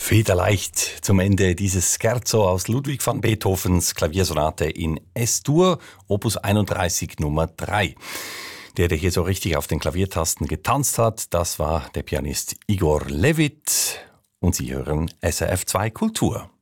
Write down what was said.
Federleicht zum Ende dieses Scherzo aus Ludwig van Beethovens Klaviersonate in S-Dur, Opus 31 Nummer 3. Der hier so richtig auf den Klaviertasten getanzt hat, das war der Pianist Igor Levit. Und Sie hören SRF 2 Kultur.